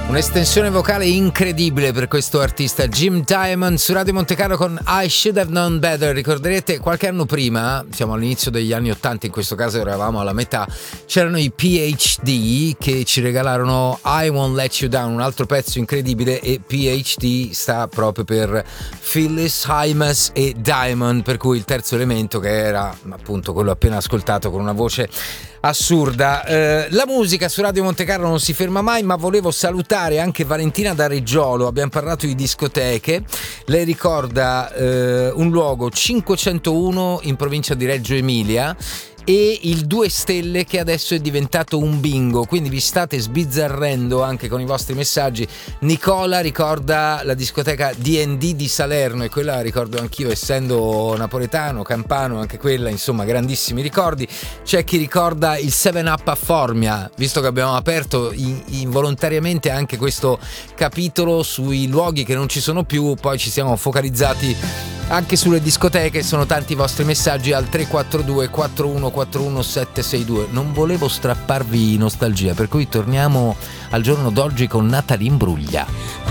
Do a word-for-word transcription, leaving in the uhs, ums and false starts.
Un'estensione vocale incredibile per questo artista Jim Diamond su Radio Montecarlo con I Should Have Known Better. Ricorderete qualche anno prima, siamo all'inizio degli anni ottanta, in questo caso eravamo alla metà, c'erano i P H D che ci regalarono I Won't Let You Down, un altro pezzo incredibile, e P H D sta proprio per Phyllis Hymas e Diamond, per cui il terzo elemento, che era appunto quello appena ascoltato con una voce assurda. Eh, la musica su Radio Montecarlo non si ferma mai, ma volevo salutare anche Valentina da Reggiolo. Abbiamo parlato di discoteche, lei ricorda eh, un luogo cinquecentouno in provincia di Reggio Emilia e il due stelle che adesso è diventato un bingo, quindi vi state sbizzarrendo anche con i vostri messaggi. Nicola ricorda la discoteca D and D di Salerno, e quella ricordo anch'io, essendo napoletano, campano, anche quella, insomma, grandissimi ricordi. C'è chi ricorda il seven up a Formia, visto che abbiamo aperto in, involontariamente anche questo capitolo sui luoghi che non ci sono più, poi ci siamo focalizzati anche sulle discoteche. Sono tanti i vostri messaggi al tre quattro due quattro uno quattro uno sette sei due. Non volevo strapparvi nostalgia, per cui torniamo al giorno d'oggi con Natalie Imbruglia.